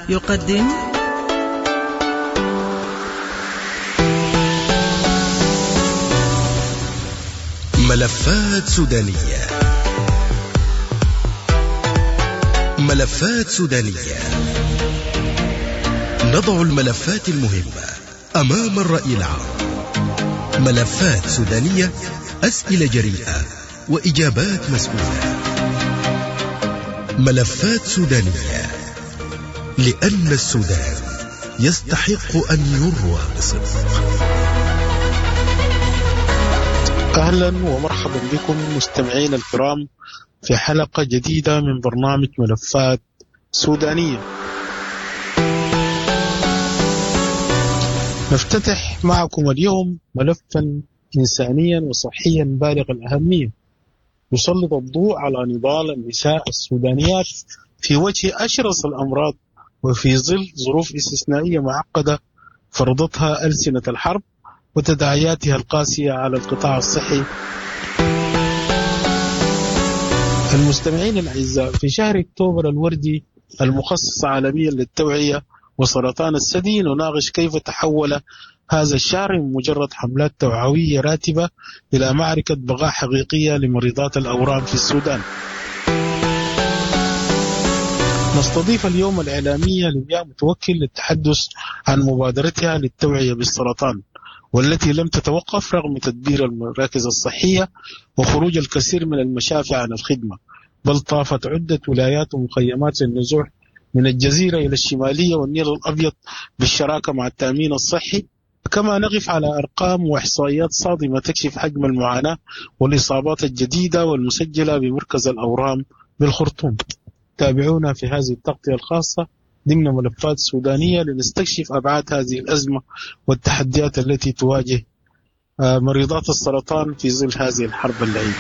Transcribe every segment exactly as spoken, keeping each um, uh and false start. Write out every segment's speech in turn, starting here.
يقدم ملفات سودانية. ملفات سودانية، نضع الملفات المهمة أمام الرأي العام. ملفات سودانية، أسئلة جريئة وإجابات مسؤولة. ملفات سودانية، لأن السودان يستحق أن يروى بصدق. أهلا ومرحبا بكم مستمعين الكرام في حلقة جديدة من برنامج ملفات سودانية. نفتتح معكم اليوم ملفا إنسانيا وصحيا بالغ الأهمية يسلط الضوء على نضال النساء السودانيات في وجه أشرس الأمراض وفي ظل ظروف استثنائية معقدة فرضتها ألسنة الحرب وتداعياتها القاسية على القطاع الصحي. المستمعين الأعزاء، في شهر أكتوبر الوردي المخصص عالميا للتوعية وسرطان الثدي نناقش كيف تحول هذا الشهر من مجرد حملات توعوية راتبة إلى معركة بقاء حقيقية لمريضات الأورام في السودان. نستضيف اليوم الإعلامية لمياء متوكل للتحدث عن مبادرتها للتوعية بالسرطان، والتي لم تتوقف رغم تدبير المراكز الصحية وخروج الكثير من المشافي عن الخدمة، بل طافت عدة ولايات ومخيمات للنزوح من الجزيرة إلى الشمالية والنيل الأبيض بالشراكة مع التأمين الصحي. كما نقف على أرقام وإحصائيات صادمة تكشف حجم المعاناة والإصابات الجديدة والمسجلة بمركز الأورام بالخرطوم. تابعونا في هذه التغطية الخاصة ضمن ملفات سودانية لنستكشف أبعاد هذه الأزمة والتحديات التي تواجه مريضات السرطان في ظل هذه الحرب اللعينة.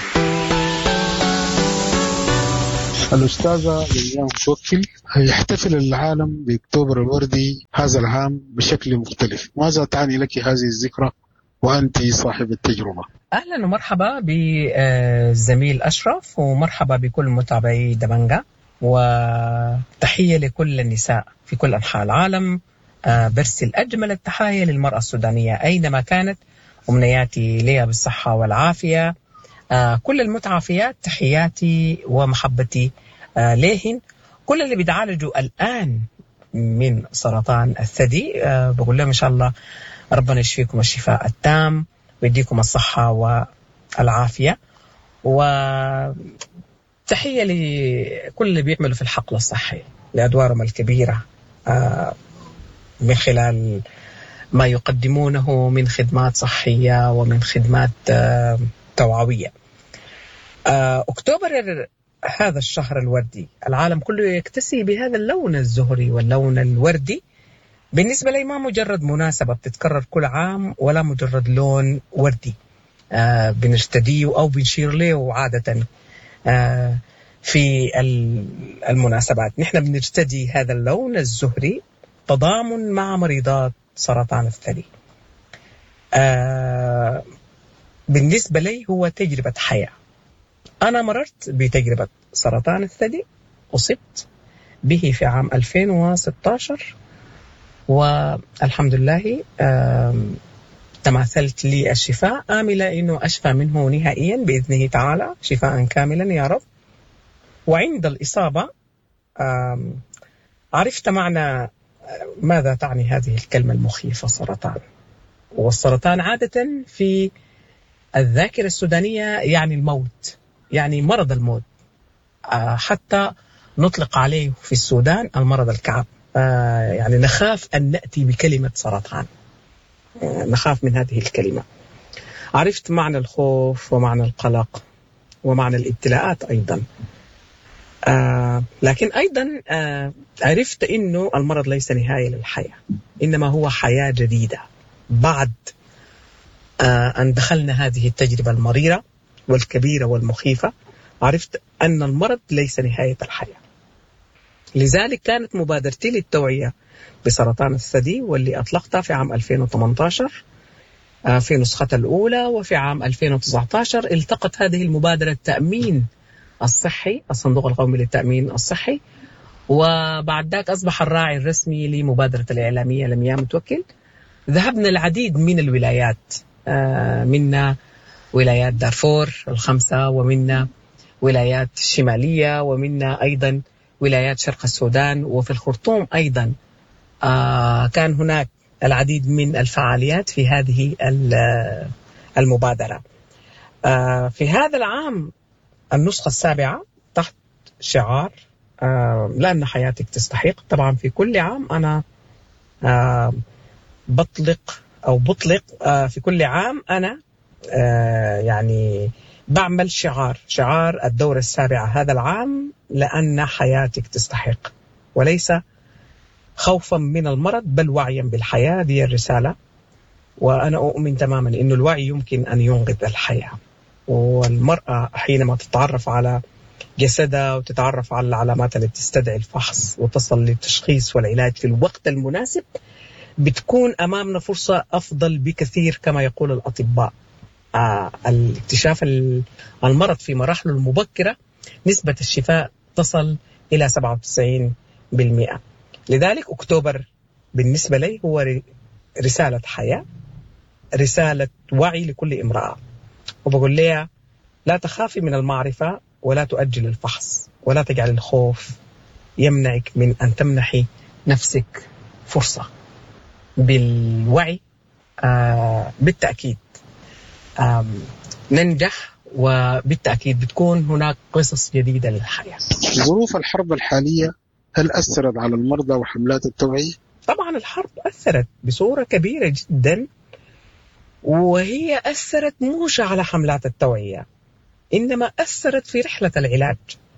الأستاذة مياء متوكل، يحتفل العالم بأكتوبر الوردي هذا العام بشكل مختلف، ماذا تعني لك هذه الذكرى وأنت صاحب التجربة؟ أهلا ومرحبا بالزميل أشرف، ومرحبا بكل متابعي دبنجا، وتحية لكل النساء في كل أنحاء العالم. برسل أجمل التحايا للمرأة السودانية أينما كانت، أمنياتي لها بالصحة والعافية. كل المتعافيات تحياتي ومحبتي لهن. كل اللي بيتعالجوا الآن من سرطان الثدي بقول لهم إن شاء الله ربنا يشفيكم الشفاء التام ويديكم الصحة والعافية. وتحية لكل اللي بيعملوا في الحقل الصحي لأدوارهم الكبيرة من خلال ما يقدمونه من خدمات صحية ومن خدمات توعوية. أكتوبر هذا الشهر الوردي العالم كله يكتسي بهذا اللون الزهري واللون الوردي. بالنسبة لي ما مجرد مناسبة بتتكرر كل عام ولا مجرد لون وردي آه بنرتديه أو بنشير له عادة آه في المناسبات. نحن بنرتدي هذا اللون الزهري تضامن مع مريضات سرطان الثدي. آه بالنسبة لي هو تجربة حياة. أنا مررت بتجربة سرطان الثدي، أصبت به في عام ألفين وستة عشر، والحمد لله تماثلت لي الشفاء، آملة إنه أشفى منه نهائيا بإذنه تعالى شفاء كاملا يا رب. وعند الإصابة عرفت معنى ماذا تعني هذه الكلمة المخيفة سرطان. والسرطان عادة في الذاكرة السودانية يعني الموت، يعني مرض الموت، حتى نطلق عليه في السودان المرض الكعب. يعني نخاف أن نأتي بكلمة سرطان، نخاف من هذه الكلمة. عرفت معنى الخوف ومعنى القلق ومعنى الابتلاءات أيضا. آه لكن أيضا آه عرفت إنه المرض ليس نهاية للحياة، إنما هو حياة جديدة بعد آه أن دخلنا هذه التجربة المريرة والكبيرة والمخيفة. عرفت أن المرض ليس نهاية الحياة. لذلك كانت مبادرتي للتوعية بسرطان الثدي واللي أطلقتها في عام ألفين وثمانية عشر في نسختها الأولى، وفي عام ألفين وتسعة عشر التقت هذه المبادرة التأمين الصحي، الصندوق القومي للتأمين الصحي، وبعد ذاك أصبح الراعي الرسمي لمبادرة الإعلامية لمياه متوكل. ذهبنا العديد من الولايات، منا ولايات دارفور الخمسة، ومنا ولايات الشمالية، ومنا أيضا ولايات شرق السودان، وفي الخرطوم أيضا كان هناك العديد من الفعاليات في هذه المبادرة. في هذا العام النسخة السابعة تحت شعار لأن حياتك تستحق. طبعا في كل عام أنا بطلق أو بطلق في كل عام أنا يعني بعمل شعار شعار الدورة السابعة هذا العام لأن حياتك تستحق، وليس خوفا من المرض بل وعيا بالحياة. دي الرسالة، وأنا أؤمن تماما أن الوعي يمكن أن ينقذ الحياة. والمرأة حينما تتعرف على جسدها وتتعرف على العلامات التي تستدعي الفحص وتصل للتشخيص والعلاج في الوقت المناسب، بتكون أمامنا فرصة أفضل بكثير. كما يقول الأطباء، آه الاكتشاف المرض في مراحله المبكرة نسبة الشفاء تصل إلى سبعة وتسعين بالمئة. لذلك أكتوبر بالنسبة لي هو رسالة حياة، رسالة وعي لكل امرأة. وبقول لها لا تخافي من المعرفة ولا تؤجل الفحص، ولا تجعل الخوف يمنعك من أن تمنحي نفسك فرصة. بالوعي آه بالتأكيد آه ننجح، وبالتأكيد بتكون هناك قصص جديدة للحياة. ظروف الحرب الحالية هل أثرت على المرضى وحملات التوعية؟ طبعا الحرب أثرت بصورة كبيرة جدا، وهي أثرت مش على حملات التوعية، إنما أثرت في رحلة العلاج،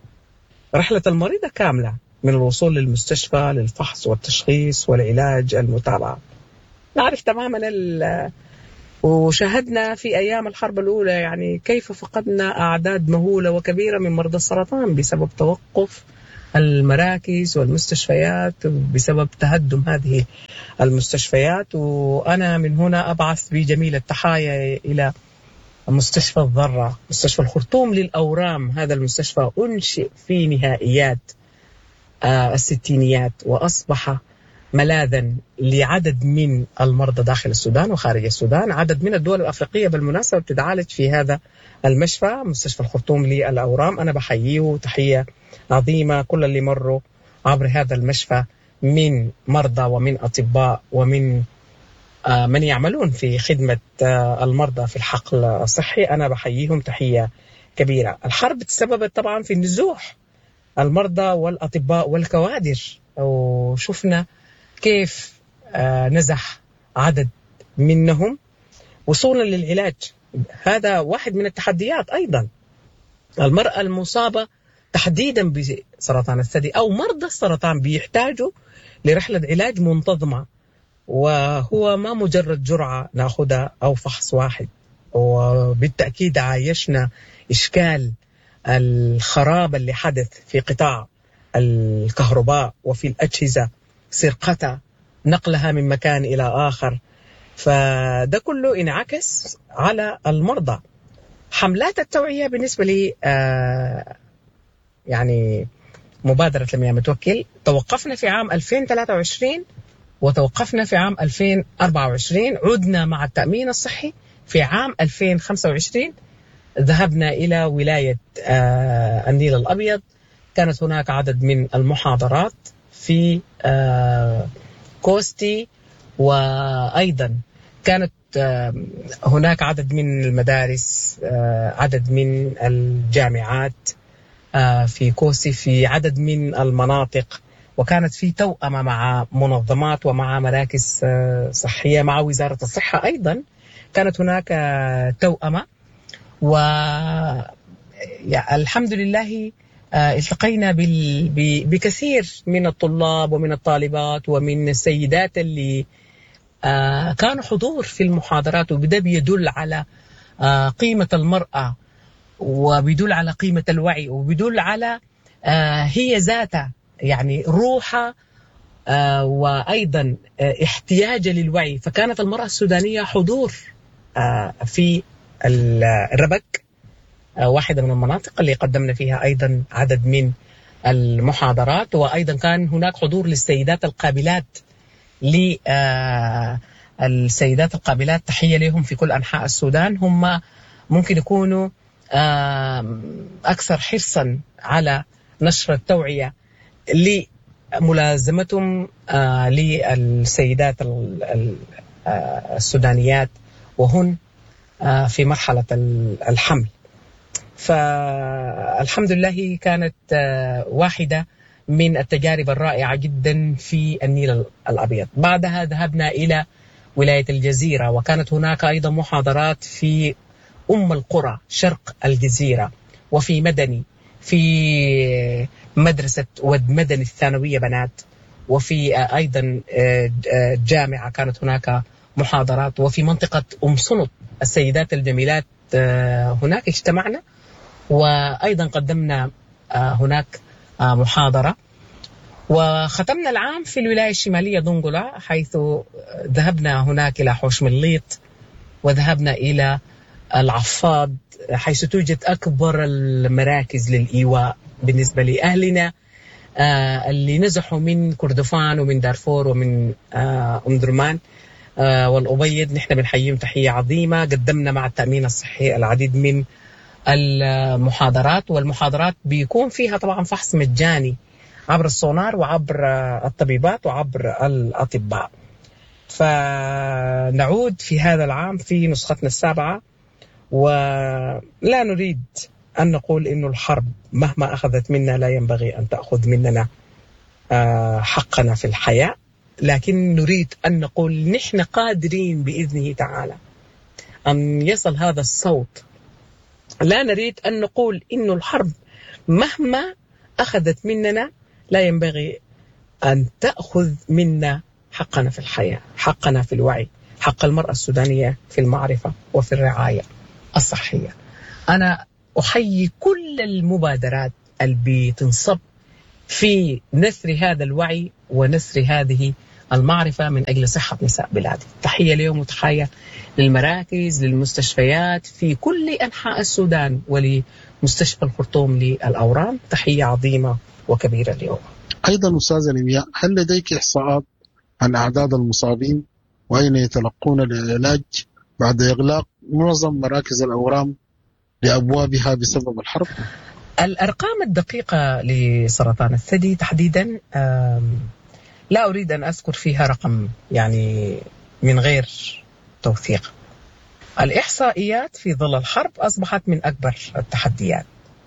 رحلة المريضة كاملة من الوصول للمستشفى للفحص والتشخيص والعلاج المتابعة. نعرف تماما وشاهدنا في أيام الحرب الأولى يعني كيف فقدنا أعداد مهولة وكبيرة من مرضى السرطان بسبب توقف المراكز والمستشفيات، بسبب تهدم هذه المستشفيات. وأنا من هنا أبعث بجميل التحايا إلى مستشفى الذرة، مستشفى الخرطوم للأورام. هذا المستشفى أنشئ في نهائيات آه الستينيات، وأصبح ملاذا لعدد من المرضى داخل السودان وخارج السودان. عدد من الدول الأفريقية بالمناسبة بتتعالج في هذا المشفى، مستشفى الخرطوم للأورام. أنا بحييه تحية عظيمة كل اللي مروا عبر هذا المشفى من مرضى ومن أطباء ومن آه من يعملون في خدمة آه المرضى في الحقل الصحي. أنا بحييهم تحية كبيرة. الحرب تسببت طبعا في نزوح المرضى والأطباء والكوادر، وشفنا كيف آه نزح عدد منهم وصولا للعلاج. هذا واحد من التحديات. أيضا المرأة المصابة تحديدا بسرطان الثدي أو مرضى السرطان بيحتاجوا لرحلة علاج منتظمة، وهو ما مجرد جرعة نأخذها أو فحص واحد. وبالتأكيد عايشنا إشكال الخراب اللي حدث في قطاع الكهرباء وفي الأجهزة، سرقتها، نقلها من مكان إلى آخر. فده كله انعكس على المرضى. حملات التوعية بالنسبة لي آه يعني مبادرة لمياه متوكل توقفنا في عام ألفين وثلاثة وعشرين وتوقفنا في عام ألفين وأربعة وعشرين. عدنا مع التأمين الصحي في عام ألفين وخمسة وعشرين. ذهبنا إلى ولاية آه النيل الأبيض. كانت هناك عدد من المحاضرات في آه كوستي، وأيضا كانت آه هناك عدد من المدارس، آه عدد من الجامعات آه في كوستي، في عدد من المناطق. وكانت في توأمة مع منظمات ومع مراكز آه صحية مع وزارة الصحة. أيضا كانت هناك آه توأمة، والحمد لله التقينا بكثير من الطلاب ومن الطالبات ومن السيدات اللي كانوا حضور في المحاضرات. وبده بيدل على قيمة المرأة، وبيدل على قيمة الوعي، وبيدل على هي ذاتها يعني روحها وأيضا احتياجها للوعي. فكانت المرأة السودانية حضور في الربك، واحدة من المناطق اللي قدمنا فيها أيضا عدد من المحاضرات، وأيضا كان هناك حضور للسيدات القابلات للسيدات القابلات، تحية لهم في كل أنحاء السودان. هم ممكن يكونوا أكثر حرصا على نشر التوعية لملازمتهم للسيدات السودانيات وهن في مرحلة الحمل. فالحمد لله كانت واحدة من التجارب الرائعة جدا في النيل الأبيض. بعدها ذهبنا إلى ولاية الجزيرة، وكانت هناك أيضا محاضرات في أم القرى شرق الجزيرة، وفي مدني في مدرسة ود مدني الثانوية بنات، وفي أيضا جامعة كانت هناك محاضرات، وفي منطقة أم صنط السيدات الجميلات هناك اجتمعنا، وأيضا قدمنا هناك محاضرة. وختمنا العام في الولاية الشمالية دنقلة، حيث ذهبنا هناك إلى حوش مليط، وذهبنا إلى العفاض، حيث توجد أكبر المراكز للإيواء بالنسبة لأهلنا اللي نزحوا من كردفان ومن دارفور ومن أم درمان والأبيض. نحن بنحييهم تحية عظيمة. قدمنا مع التأمين الصحي العديد من المحاضرات، والمحاضرات بيكون فيها طبعا فحص مجاني عبر السونار وعبر الطبيبات وعبر الأطباء. فنعود في هذا العام في نسختنا السابعة، ولا نريد أن نقول إنه الحرب مهما أخذت منا لا ينبغي أن تأخذ مننا حقنا في الحياة، لكن نريد أن نقول نحن قادرين بإذنه تعالى أن يصل هذا الصوت. لا نريد أن نقول إنه الحرب مهما أخذت مننا لا ينبغي أن تأخذ منا حقنا في الحياة، حقنا في الوعي، حق المرأة السودانية في المعرفة وفي الرعاية الصحية. أنا أحيي كل المبادرات اللي بتنصب في نثر هذا الوعي ونثر هذه المعرفة من أجل صحة نساء بلادي. تحية اليوم وتحية للمراكز للمستشفيات في كل أنحاء السودان ولمستشفى الخرطوم للأورام، تحية عظيمة وكبيرة اليوم. أيضا أستاذة نيمياء، هل لديك إحصاءات عن أعداد المصابين وأين يتلقون العلاج بعد إغلاق معظم مراكز الأورام لأبوابها بسبب الحرب؟ الأرقام الدقيقة لسرطان الثدي تحديدا لا أريد أن أذكر فيها رقم يعني من غير توثيق. الإحصائيات في ظل الحرب أصبحت من أكبر التحديات،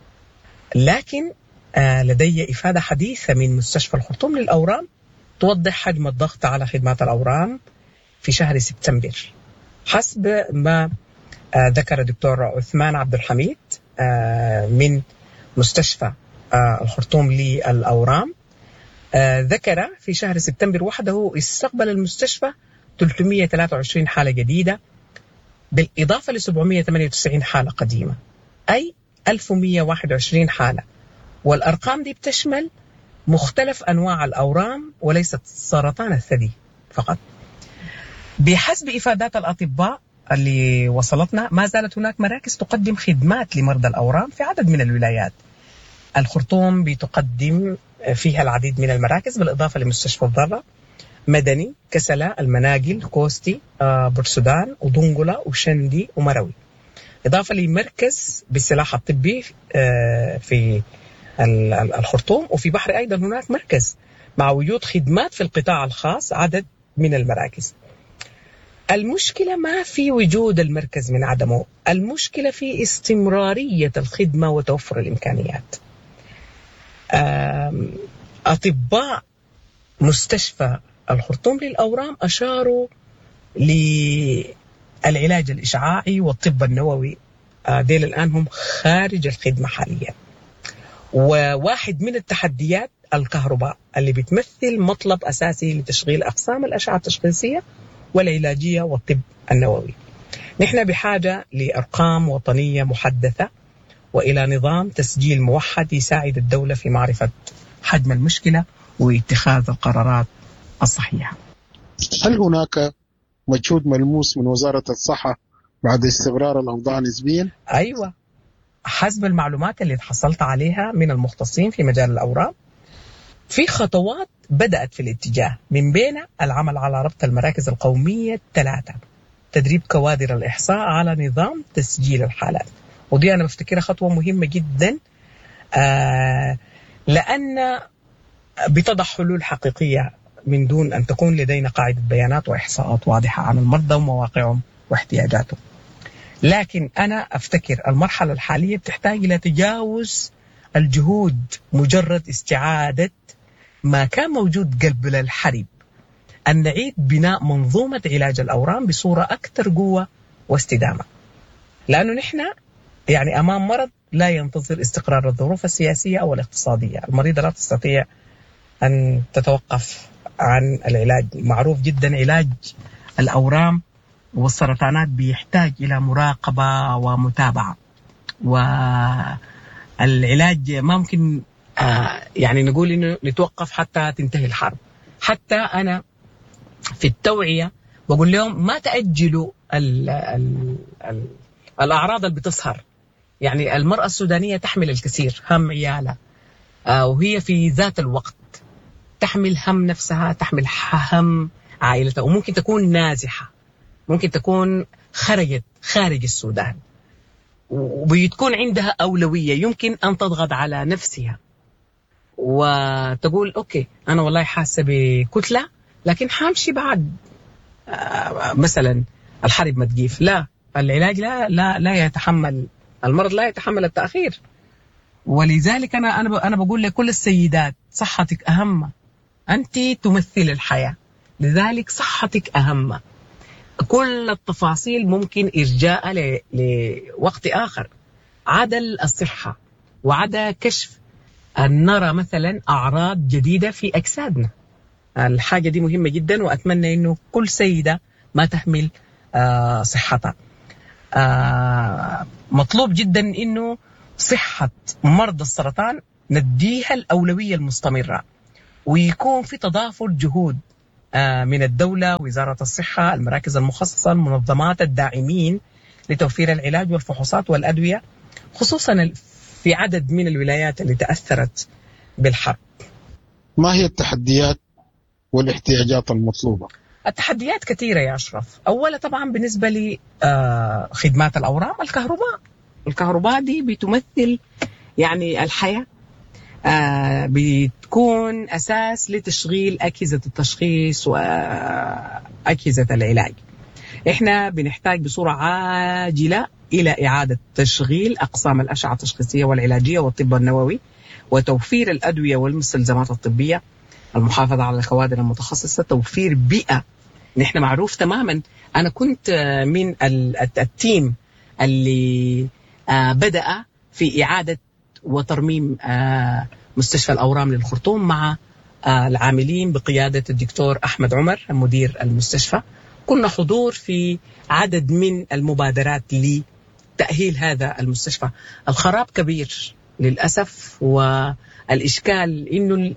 لكن لدي إفادة حديثة من مستشفى الخرطوم للأورام توضح حجم الضغط على خدمات الأورام في شهر سبتمبر. حسب ما ذكر الدكتور عثمان عبد الحميد من مستشفى الخرطوم للأورام، ذكر في شهر سبتمبر وحده استقبل المستشفى ثلاثمئة وثلاثة وعشرين حالة جديدة بالإضافة ل سبعمئة وثمانية وتسعين حالة قديمة، أي ألف ومئة وواحد وعشرين حالة. والأرقام دي بتشمل مختلف أنواع الأورام وليست سرطان الثدي فقط. بحسب إفادات الأطباء اللي وصلتنا، ما زالت هناك مراكز تقدم خدمات لمرضى الأورام في عدد من الولايات. الخرطوم بتقدم فيها العديد من المراكز بالإضافة لمستشفى الضرة، مدني، كسلا، المناقل، كوستي، برسودان ودنقلة وشندي ومروي، إضافة لمركز بالسلاح الطبي في الخرطوم. وفي بحر أيضا هناك مركز مع وجود خدمات في القطاع الخاص عدد من المراكز. المشكلة ما في وجود المركز من عدمه، المشكلة في استمرارية الخدمة وتوفر الإمكانيات. أطباء مستشفى الخرطوم للأورام أشاروا للعلاج الإشعاعي والطب النووي، ديل الآن هم خارج الخدمة حاليا. وواحد من التحديات الكهرباء اللي بتمثل مطلب أساسي لتشغيل أقسام الأشعة التشخيصية والعلاجية والطب النووي. نحن بحاجة لأرقام وطنية محدثة وإلى نظام تسجيل موحد يساعد الدولة في معرفة حجم المشكلة واتخاذ القرارات الصحيحة. هل هناك مجهود ملموس من وزارة الصحة بعد استقرار الأوضاع نسبيا؟ أيوة، حسب المعلومات اللي تحصلت عليها من المختصين في مجال الأورام، في خطوات بدأت في الاتجاه، من بين العمل على ربط المراكز القومية الثلاثة، تدريب كوادر الإحصاء على نظام تسجيل الحالات. ودي أنا بفتكرها خطوة مهمة جدا، آه لأن بتضع حلول حقيقية من دون أن تكون لدينا قاعدة بيانات وإحصاءات واضحة عن المرضى ومواقعهم واحتياجاتهم. لكن أنا أفتكر المرحلة الحالية بتحتاج إلى تجاوز الجهود مجرد استعادة ما كان موجود قبل الحرب، أن نعيد بناء منظومة علاج الأورام بصورة أكثر قوة واستدامة، لأنه نحن يعني أمام مرض لا ينتظر استقرار الظروف السياسية أو الاقتصادية. المريضة لا تستطيع أن تتوقف عن العلاج. معروف جدا علاج الأورام والسرطانات بيحتاج إلى مراقبة ومتابعة، والعلاج ما ممكن آه يعني نقول إنه نتوقف حتى تنتهي الحرب. حتى أنا في التوعية بقول لهم ما تأجلوا ال ال ال الأعراض اللي بتظهر. يعني المرأة السودانية تحمل الكثير، هم عيالها آه وهي في ذات الوقت تحمل هم نفسها، تحمل هم عائلتها، وممكن تكون نازحة، ممكن تكون خرجت خارج السودان وبتكون عندها أولوية، يمكن أن تضغط على نفسها وتقول أوكي أنا والله حاسة بكتلة لكن حامشي بعد آه مثلا الحرب ما تجيف. لا، العلاج لا لا لا يتحمل، المرض لا يتحمل التأخير. ولذلك أنا أنا أنا بقول لكل السيدات صحتك أهم، أنت تمثل الحياة، لذلك صحتك أهم. كل التفاصيل ممكن إرجاء لوقت آخر، عدا الصحة وعدا كشف أن نرى مثلا أعراض جديدة في أجسادنا. الحاجة دي مهمة جدا، وأتمنى أنه كل سيدة ما تهمل آه صحتها. آه مطلوب جدا أنه صحة مرضى السرطان نديها الأولوية المستمرة، ويكون في تضافر جهود آه من الدولة، وزارة الصحة، المراكز المخصصة، المنظمات الداعمين لتوفير العلاج والفحوصات والأدوية، خصوصا في عدد من الولايات اللي تأثرت بالحرب. ما هي التحديات والاحتياجات المطلوبة؟ التحديات كثيرة يا أشرف. أولا طبعا بالنسبة لخدمات الأورام، الكهرباء الكهرباء دي بتمثل يعني الحياة، آه بتكون أساس لتشغيل أجهزة التشخيص وأجهزة العلاج. إحنا بنحتاج بصورة عاجلة إلى إعادة تشغيل أقسام الأشعة التشخيصية والعلاجية والطب النووي، وتوفير الأدوية والمستلزمات الطبية، المحافظة على الكوادر المتخصصة، توفير بيئة. نحن معروف تماما، أنا كنت من التيم اللي بدأ في إعادة وترميم مستشفى الأورام للخرطوم مع العاملين بقيادة الدكتور أحمد عمر مدير المستشفى. كنا حضور في عدد من المبادرات لتأهيل هذا المستشفى. الخراب كبير للأسف، والإشكال إنه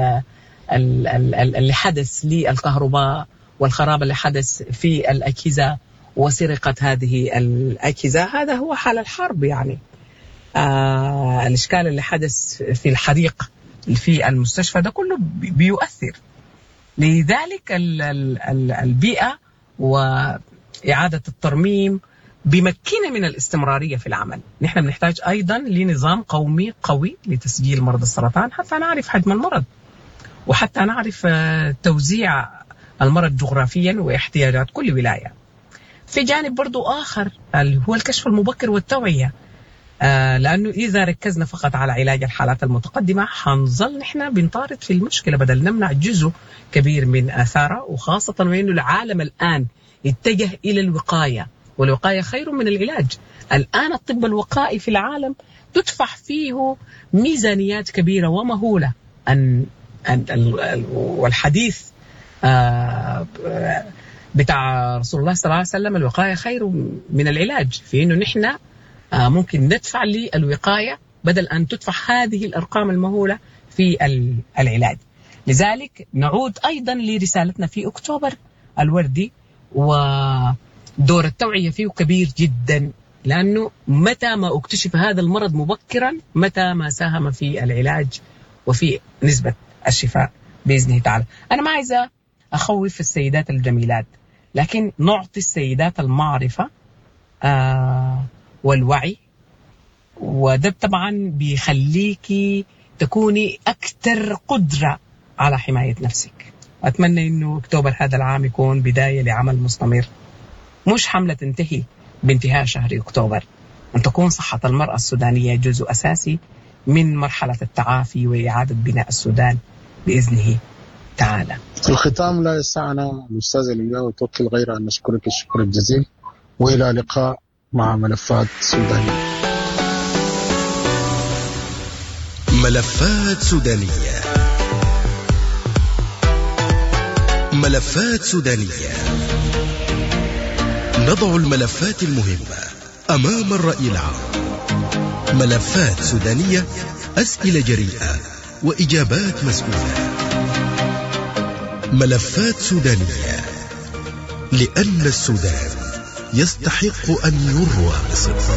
اللي حدث للكهرباء والخراب اللي حدث في الأجهزة وسرقة هذه الأجهزة هذا هو حال الحرب. يعني آه الإشكال اللي حدث في الحريق في المستشفى ده كله بيؤثر. لذلك ال ال ال البيئة وإعادة الترميم بمكنة من الاستمرارية في العمل. نحن بنحتاج أيضا لنظام قومي قوي لتسجيل مرضى السرطان حتى نعرف حجم المرض، وحتى نعرف توزيع المرض جغرافيا واحتياجات كل ولاية. في جانب برضو آخر اللي هو الكشف المبكر والتوعية، آه لأنه إذا ركزنا فقط على علاج الحالات المتقدمة حنظل نحن بنطارد في المشكلة بدل نمنع جزء كبير من آثارها، وخاصة وأنه العالم الآن اتجه إلى الوقاية، والوقاية خير من العلاج. الآن الطب الوقائي في العالم تدفع فيه ميزانيات كبيرة ومهولة. أن والحديث آه بتاع رسول الله صلى الله عليه وسلم الوقاية خير من العلاج، في أنه نحن آه ممكن ندفع للوقاية بدل أن تدفع هذه الأرقام المهولة في العلاج. لذلك نعود أيضا لرسالتنا في أكتوبر الوردي، ودور التوعية فيه كبير جدا لأنه متى ما اكتشف هذا المرض مبكرا متى ما ساهم في العلاج وفي نسبة الشفاء بإذنه تعالى. أنا ما عايزة أخوف السيدات الجميلات، لكن نعطي السيدات المعرفة آه والوعي، وده طبعا بيخليكي تكوني أكثر قدرة على حماية نفسك. أتمنى أنه أكتوبر هذا العام يكون بداية لعمل مستمر، مش حملة تنتهي بانتهاء شهر أكتوبر، أن تكون صحة المرأة السودانية جزء أساسي من مرحلة التعافي وإعادة بناء السودان بإذنه تعالى. في الختام لا يسعنا الأستاذة لمياء وتوكل غير أن نشكرك الشكر الجزيل، وإلى لقاء مع ملفات سودانية. ملفات سودانية. ملفات سودانية، نضع الملفات المهمة أمام الرأي العام. ملفات سودانية، أسئلة جريئة وإجابات مسؤولة. ملفات سودانية، لأن السودان يستحق أن يروى بصدق.